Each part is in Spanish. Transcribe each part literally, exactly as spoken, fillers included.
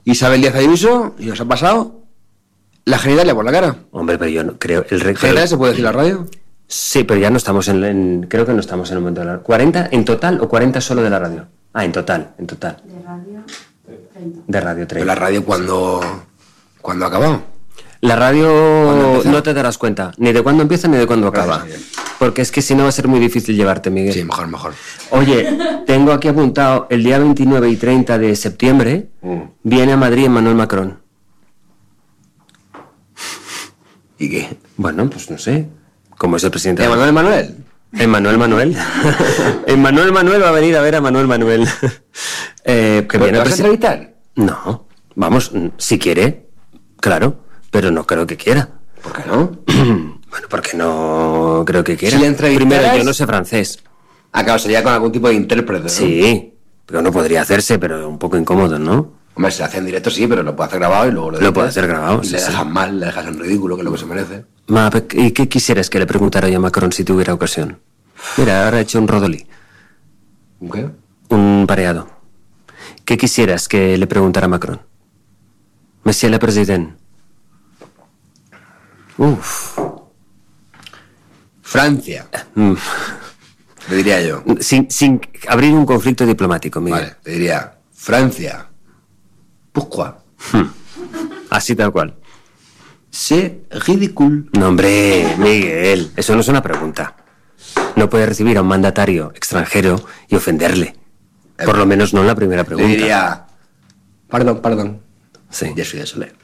Isabel Díaz Ayuso, y nos ha pasado la genitalia por la cara. Hombre, pero yo no creo... El rector... ¿Genitalia se puede decir en la radio? Sí, pero ya no estamos en, en... Creo que no estamos en el momento de la... ¿cuarenta en total o cuarenta solo de la radio? Ah, en total, en total. De radio treinta. De radio treinta. Pero la radio, ¿cuándo, ¿cuándo ha acabado? La radio no te darás cuenta ni de cuándo empieza ni de cuándo acaba. Porque es que si no va a ser muy difícil llevarte, Miguel. Sí, mejor, mejor. Oye, tengo aquí apuntado el día veintinueve y treinta de septiembre mm. viene a Madrid Emmanuel Macron. ¿Y qué? Bueno, pues no sé. ¿Cómo es el presidente? ¿Emmanuel Manuel? Emmanuel Manuel. Emmanuel Manuel va a venir a ver a Manuel Manuel. eh, que viene ¿Vas a entrevistar? No. Vamos, si quiere, claro. Pero no creo que quiera. ¿Por qué no? Bueno, porque no creo que quiera. Si le entrevistaras... Primero, yo no sé francés. Acá sería con algún tipo de intérprete, ¿no? Sí, pero no podría hacerse, pero un poco incómodo, ¿no? Hombre, si lo hace en directo sí, pero lo puede hacer grabado y luego lo... Lo puede hacer grabado, y sí, le sí. dejas mal, le dejas en ridículo, que es lo que se merece. Ma, ¿y qué quisieras que le preguntara yo a Macron si tuviera ocasión? Mira, ahora he hecho un rodolí. ¿Un qué? Un pareado. ¿Qué quisieras que le preguntara a Macron? Monsieur le Président. Uf. Francia. Mm. Te diría yo. Sin, sin abrir un conflicto diplomático, Miguel. Vale, te diría Francia. Pourquoi? Hmm. Así tal cual. C'est ridicule. No, hombre, Miguel, eso no es una pregunta. No puedes recibir a un mandatario extranjero y ofenderle. Por lo menos no en la primera pregunta. Te diría... Perdón, perdón. Sí. Je suis désolé.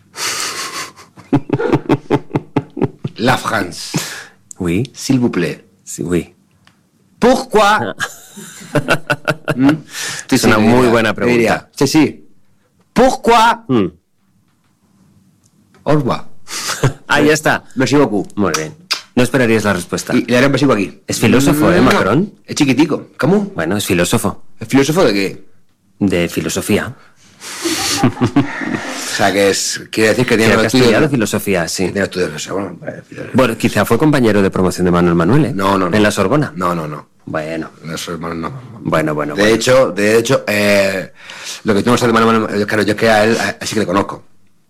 La France. Oui. S'il vous plaît. Sí, oui. Pourquoi? ¿Mm? Sí, Es una sí, muy diría, buena pregunta. Diría, sí, sí. Pourquoi? Mm. Au revoir. Ah, ya está. Merci beaucoup. Muy bien. No esperarías la respuesta. Y le haré un besico aquí. Es filósofo, ¿eh, Macron? Es chiquitico. ¿Cómo? Bueno, es filósofo. ¿Es filósofo de qué? De filosofía. O sea, que es... Quiere decir que tiene Creo que ha estudios... estudiado filosofía, sí. Tiene estudios... O sea, bueno, vale, filosofía. Bueno, quizá fue compañero de promoción de Manuel Manuel, ¿eh? No, no, no. En la Sorbona. No, no, no. Bueno. Eso, hermano, no. Bueno, bueno, De bueno. hecho, de hecho, eh, lo que tú no sabes de Manuel, claro, yo es que a él a- así que le conozco.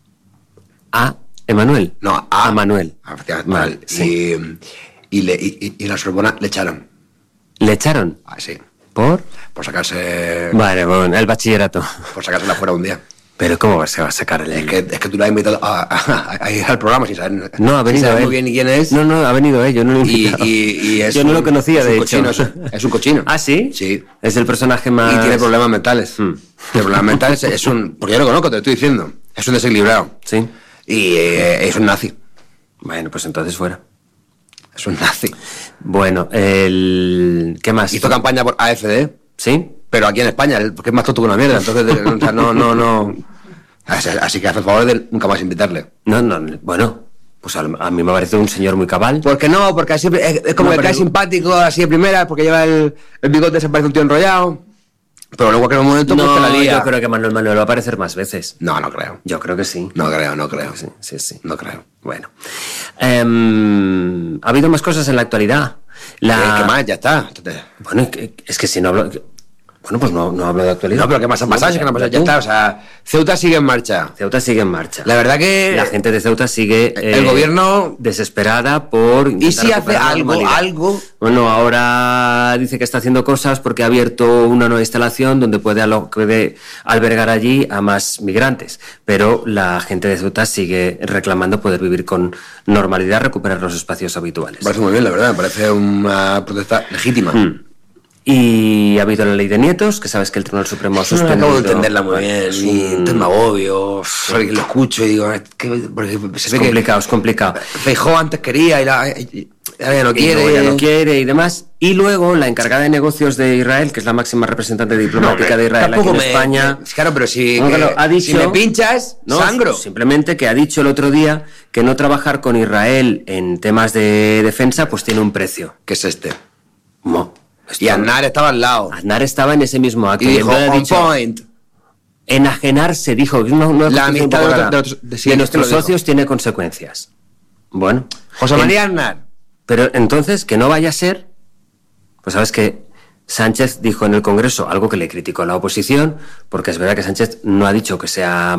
¿A Emanuel? No, a, A Manuel. Efectivamente, Vale, Manuel. sí. Y, y, le, y, y en la Sorbona le echaron. ¿Le echaron? Ah, sí. ¿Por? Por sacarse... Vale, bueno, el bachillerato. Por sacársela fuera un día. Pero ¿cómo se va a sacar el...? Es que, es que tú lo has invitado a, a, a ir al programa sin saber... No, ha sin venido saber él. muy bien ni quién es. No, no, ha venido él, yo no lo he Y, invitado. y, y es Yo no un- lo conocía, es de un hecho. cochino, es, un, es un cochino. ¿Ah, sí? Sí. Es el personaje más... Y tiene problemas mentales. Hmm. Tiene problemas mentales, es un... Porque yo lo conozco, te lo estoy diciendo. Es un desequilibrado. Sí. Y eh, es un nazi. Bueno, pues entonces fuera. Es un nazi. Bueno, el... ¿qué más? Hizo campaña por A F D, ¿Sí? pero aquí en España, porque es más tonto que una mierda. Entonces, de- o sea, no, no, no... Así, así que hace el favor de nunca más invitarle. No, no, bueno, pues a, a mí me parece un señor muy cabal. ¿Por qué no? Porque así es, es como No, que pero- cae simpático así de primera, porque lleva el, el bigote, se parece un tío enrollado. Pero luego que en un momento pues te la No, lía. yo creo que Manuel Manuel va a aparecer más veces. No, no creo. Yo creo que sí. No creo, no creo. Sí, sí, sí. No creo. Bueno. Em, ha habido más cosas en la actualidad. La... ¿Qué, qué más? Ya está. Entonces, Bueno, es que, es que si no hablo... Bueno, pues no, no hablo de actualidad. no, pero ¿qué más ha pasado? Si que no ha pasado, ya está. O sea, Ceuta sigue en marcha. Ceuta sigue en marcha. La verdad que... La gente de Ceuta sigue... El gobierno- desesperada por... ¿Y intentar si hace recuperar la algo, normalidad. algo? Bueno, ahora dice que está haciendo cosas porque ha abierto una nueva instalación donde puede, alo- puede albergar allí a más migrantes. Pero la gente de Ceuta sigue reclamando poder vivir con normalidad, recuperar los espacios habituales. Me parece muy bien, la verdad. Me parece una protesta legítima. Mm. Y ha habido la ley de nietos, que sabes que el Tribunal Supremo ha No suspendido... acabo de entenderla muy bien. Es Y un- entonces me agobio. Porque lo escucho y digo... Es, que, porque se Es ve que complicado, es complicado. Feijóo antes quería y, la, y ahora ya no Y quiere. luego ya no quiere y demás. Y luego la encargada de negocios de Israel, que es la máxima representante diplomática de Israel aquí Tampoco en me- España... me- Claro, pero si, No, que- claro, ha dicho- si me pinchas, No, sangro. simplemente que ha dicho el otro día que no trabajar con Israel en temas de defensa pues tiene un precio. ¿Qué es este? No. Esto- Y Aznar estaba al lado. Aznar estaba en ese mismo acto. Y dijo, entonces ha on dicho, point. enajenarse, dijo, no, no La es mitad un poco de rara, otros- de otros- de- sí, de es que nuestros lo dijo. socios tiene consecuencias. Bueno. José en- María Aznar. Pero entonces, que no vaya a ser, pues sabes que Sánchez dijo en el Congreso algo que le criticó a la oposición, porque es verdad que Sánchez no ha dicho que sea